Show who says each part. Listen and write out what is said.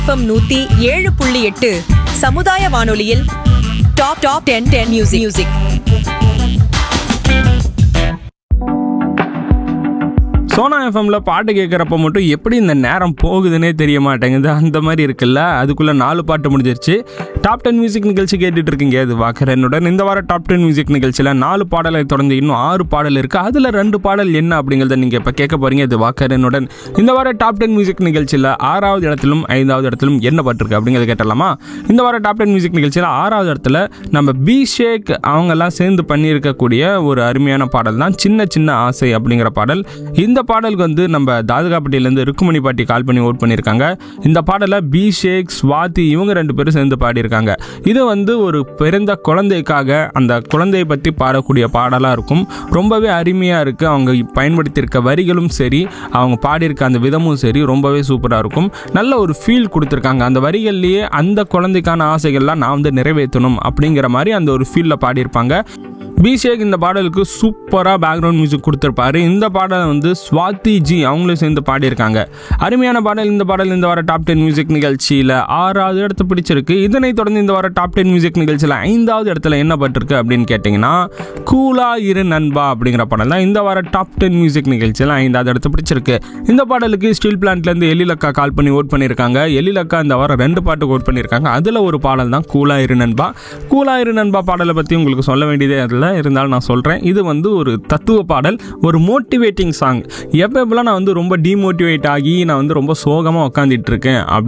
Speaker 1: FM 107.8 சமுதாய வானொலியில் top 10 music.
Speaker 2: Sona எஃப்எம்ல பாட்டு கேட்குறப்ப மட்டும் எப்படி இந்த நேரம் போகுதுன்னே தெரிய மாட்டேங்குது. அந்த மாதிரி இருக்குல்ல. அதுக்குள்ளே 4 பாட்டு முடிஞ்சிருச்சு. டாப் 10 மியூசிக் நிகழ்ச்சி கேட்டுட்டு இருக்கீங்க. இது வாக்கரனுடன். இந்த வாரம் டாப் 10 மியூசிக் நிகழ்ச்சியில் 4 பாடலை தொடர்ந்து இன்னும் 6 பாடல் இருக்குது. அதில் 2 பாடல் என்ன அப்படிங்கிறத நீங்கள் இப்போ கேட்க போகிறீங்க. இது வாக்கரனுடன். இந்த வாரம் டாப் 10 மியூசிக் நிகழ்ச்சியில் 6வது இடத்திலும் 5வது இடத்திலும் என்ன பாட்டிருக்கு அப்படிங்கிறத கேட்டலாமா? இந்த வாரம் டாப் 10 மியூசிக் நிகழ்ச்சியில் 6வது இடத்துல நம்ம பி ஷேக் அவங்கெல்லாம் சேர்ந்து பண்ணியிருக்கக்கூடிய ஒரு அருமையான பாடல் தான் சின்ன சின்ன ஆசை அப்படிங்கிற பாடல். இந்த பாடலுக்கு வந்து நம்ம தாதுகாப்பட்டியிலேருந்து ருக்குமணி பாட்டி கால் பண்ணி ஓட் பண்ணியிருக்காங்க. இந்த பாடலை பி ஷேக், ஸ்வாதி இவங்க 2 பேரும் சேர்ந்து பாடியிருக்காங்க. இது வந்து ஒரு பிறந்த குழந்தைக்காக அந்த குழந்தையை பற்றி பாடக்கூடிய பாடலாக இருக்கும். ரொம்பவே அருமையாக இருக்குது. அவங்க பயன்படுத்தியிருக்க வரிகளும் சரி, அவங்க பாடியிருக்க அந்த விதமும் சரி, ரொம்பவே சூப்பராக இருக்கும். நல்ல ஒரு ஃபீல் கொடுத்துருக்காங்க. அந்த வரிகள்லேயே அந்த குழந்தைக்கான ஆசைகள்லாம் நான் வந்து நிறைவேற்றணும் அப்படிங்கிற மாதிரி அந்த ஒரு ஃபீலில் பாடியிருப்பாங்க. பி ஷேக் இந்த பாடலுக்கு சூப்பராக பேக்ரவுண்ட் மியூசிக் கொடுத்துருப்பாரு. இந்த பாடலை வந்து ஸ்வாதி ஜி அவங்களும் சேர்ந்து பாடியிருக்காங்க. அருமையான பாடல். இந்த பாடல் இந்த வார டாப் 10 மியூசிக் நிகழ்ச்சியில் 6வது இடத்தை பிடிச்சிருக்கு. இதனைத் தொடர்ந்து இந்த வார டாப் 10 மியூசிக் நிகழ்ச்சியில் 5வது இடத்துல என்ன பட்டிருக்கு அப்படின்னு கேட்டிங்கன்னா, கூலா இரு நண்பா அப்படிங்கிற பாடல் தான் இந்த வார டாப் 10 மியூசிக் நிகழ்ச்சியில் 5வது இடத்தை பிடிச்சிருக்கு. இந்த பாடலுக்கு ஸ்டீல் பிளான்ட்லேருந்து எழிலக்கா கால் பண்ணி ஓட் பண்ணியிருக்காங்க. எழிலக்கா இந்த வாரம் 2 பாட்டு ஓட் பண்ணியிருக்காங்க. அதில் ஒரு பாடல் தான் கூலா இரு நண்பா. கூலா இரு நண்பா பாடலை பற்றி உங்களுக்கு சொல்ல வேண்டியதே அதில் இருந்தாலும் நான் சொல்கிறேன். இது வந்து ஒரு தத்துவ பாடல், ஒரு மோட்டிவேட்டிங் சாங். எப்போலாம் நான் வந்து ரொம்ப டிமோட்டிவேட் ஆகி நான் வந்து ரொம்ப சோகமாக உட்காந்துட்டு இருக்கேன்